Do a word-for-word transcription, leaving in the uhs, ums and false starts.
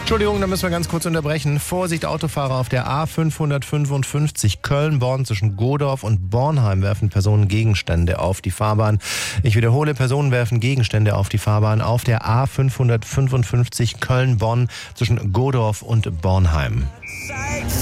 Entschuldigung, da müssen wir ganz kurz unterbrechen. Vorsicht, Autofahrer auf der A fünfhundertfünfundfünfzig Köln-Bonn zwischen Godorf und Bornheim werfen Personen Gegenstände auf die Fahrbahn. Ich wiederhole, Personen werfen Gegenstände auf die Fahrbahn auf der A fünfhundertfünfundfünfzig Köln-Bonn zwischen Godorf und Bornheim.